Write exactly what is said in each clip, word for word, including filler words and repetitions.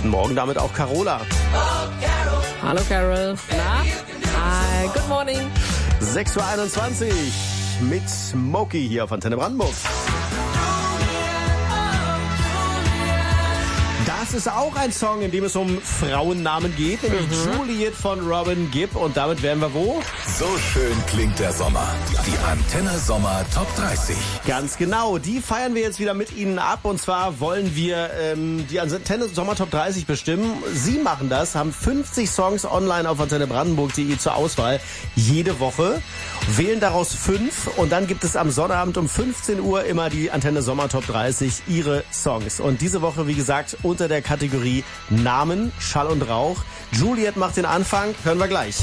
Guten Morgen, damit auch Carola. Hallo Carol. Na? Hi, good morning. sechs Uhr einundzwanzig mit Smokey hier auf Antenne Brandenburg. Das ist auch ein Song, in dem es um Frauennamen geht, nämlich mhm. Juliet von Robin Gibb. Und damit wären wir wo? So schön klingt der Sommer. Die Antenne Sommer Top dreißig. Ganz genau, die feiern wir jetzt wieder mit Ihnen ab. Und zwar wollen wir ähm, die Antenne Sommer Top dreißig bestimmen. Sie machen das, haben fünfzig Songs online auf antenne brandenburg punkt de zur Auswahl jede Woche. Wählen daraus fünf und dann gibt es am Sonnabend um fünfzehn Uhr immer die Antenne Sommer Top dreißig, Ihre Songs. Und diese Woche, wie gesagt, unter der Kategorie Namen, Schall und Rauch. Juliet macht den Anfang, hören wir gleich.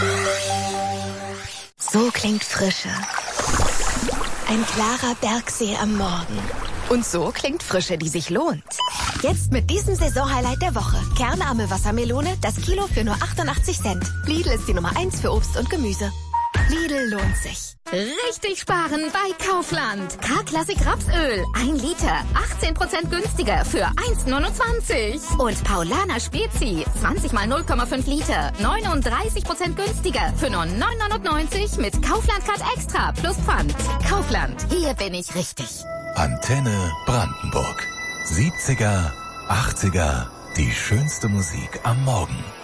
So klingt Frische. Ein klarer Bergsee am Morgen. Und so klingt Frische, die sich lohnt. Jetzt mit diesem Saisonhighlight der Woche. Kernarme Wassermelone, das Kilo für nur achtundachtzig Cent. Lidl ist die Nummer eins für Obst und Gemüse. Lidl lohnt sich. Richtig sparen bei Kaufland. K-Klassik Rapsöl, ein Liter, achtzehn Prozent günstiger für eins neunundzwanzig. Und Paulaner Spezi, zwanzig mal null Komma fünf Liter, neununddreißig Prozent günstiger für nur neun neunundneunzig mit Kaufland Card Extra plus Pfand. Kaufland, hier bin ich richtig. Antenne Brandenburg. siebziger, achtziger, die schönste Musik am Morgen.